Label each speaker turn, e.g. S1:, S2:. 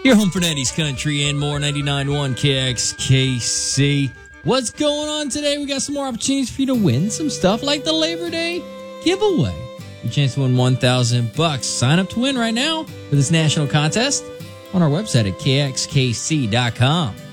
S1: Your home for 90s country and more. 99.1 KXKC. What's going on today? We got some more opportunities for you to win some stuff like the Labor Day giveaway. Your chance to win $1,000. Sign up to win right now for this national contest on our website at kxkc.com.